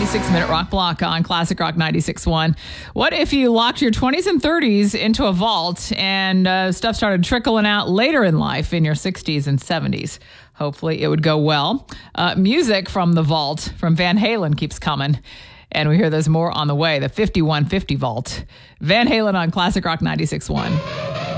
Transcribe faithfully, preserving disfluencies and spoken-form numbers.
ninety-six minute rock block on Classic Rock ninety-six point one. What if you locked your twenties and thirties into a vault and uh, stuff started trickling out later in life in your sixties and seventies? Hopefully it would go well. Uh, music from the vault from Van Halen keeps coming. And we hear there's more on the way. The fifty-one fifty vault. Van Halen on Classic Rock ninety-six point one.